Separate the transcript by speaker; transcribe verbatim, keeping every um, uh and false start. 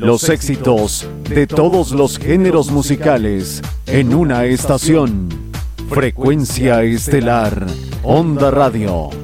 Speaker 1: Los éxitos de todos los géneros musicales en una estación. Frecuencia Estelar, Onda Radio.